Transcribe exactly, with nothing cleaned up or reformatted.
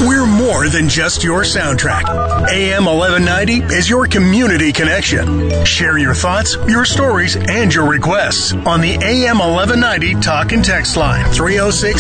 We're more than just your soundtrack. A M eleven ninety is your community connection. Share your thoughts, your stories, and your requests on the A M eleven ninety talk and text line three oh six,